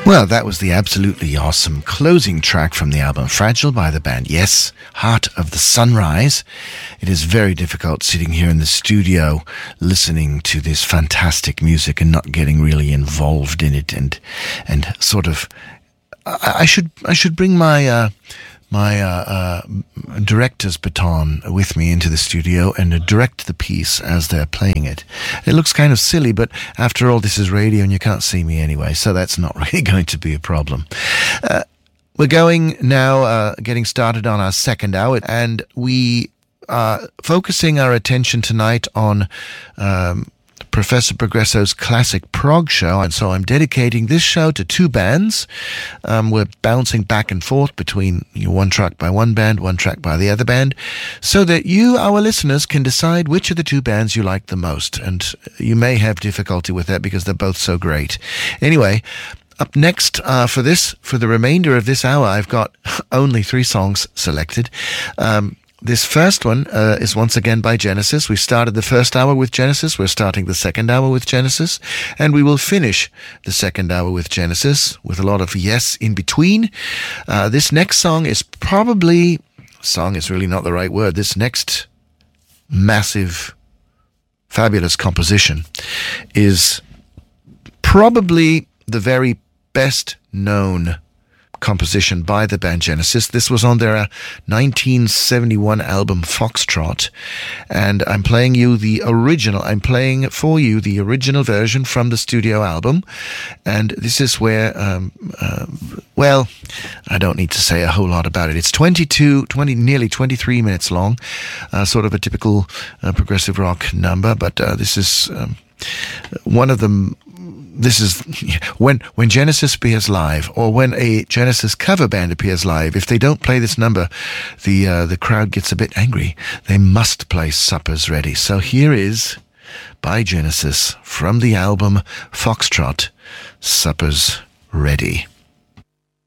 Well, that was the absolutely awesome closing track from the album Fragile by the band. Yes, Heart of the Sunrise. It is very difficult sitting here in the studio listening to this fantastic music and not getting really involved in it and sort of I should bring my director's baton with me into the studio and direct the piece as they're playing it. It looks kind of silly, but after all, this is radio and you can't see me anyway, so that's not really going to be a problem. We're going now, getting started on our second hour, and we are focusing our attention tonight on Professor Progresso's classic prog show, and so I'm dedicating this show to two bands. We're bouncing back and forth between one track by one band, one track by the other band, so that you, our listeners, can decide which of the two bands you like the most. And you may have difficulty with that because they're both so great. Anyway, up next for the remainder of this hour, I've got only 3 songs selected. This first one is once again by Genesis. We started the first hour with Genesis. We're starting the second hour with Genesis. And we will finish the second hour with Genesis with a lot of yes in between. This next song is probably... Song is really not the right word. This next massive, fabulous composition is probably the very best known composition by the band Genesis. This was on their 1971 album Foxtrot, and I'm playing for you the original version from the studio album. And this is where well, I don't need to say a whole lot about it. It's nearly 23 minutes long, sort of a typical progressive rock number, but this is one of them. This is when Genesis appears live, or when a Genesis cover band appears live. If they don't play this number, the crowd gets a bit angry. They must play Supper's Ready. So here is, by Genesis, from the album Foxtrot, Supper's Ready.